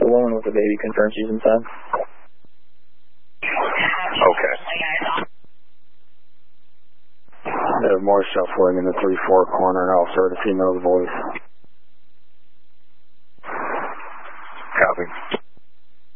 The woman with the baby confirms she's inside. Okay. More shuffling in the 3-4 corner, and also heard a female's voice.